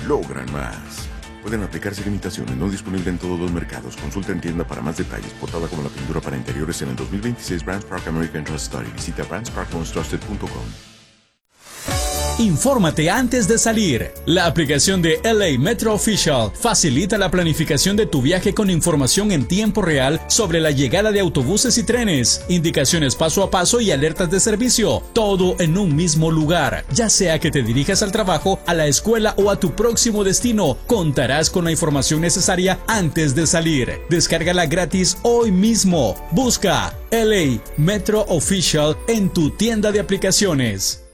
logran más. Pueden aplicarse limitaciones, no disponible en todos los mercados. Consulta en tienda para más detalles. Portada como la pintura para interiores en el 2026 BrandSpark American Trust Study. Visita brandsparkmostrusted.com. Infórmate antes de salir. La aplicación de LA Metro Official facilita la planificación de tu viaje con información en tiempo real sobre la llegada de autobuses y trenes, indicaciones paso a paso y alertas de servicio, todo en un mismo lugar. Ya sea que te dirijas al trabajo, a la escuela o a tu próximo destino, contarás con la información necesaria antes de salir. Descárgala gratis hoy mismo. Busca LA Metro Official en tu tienda de aplicaciones.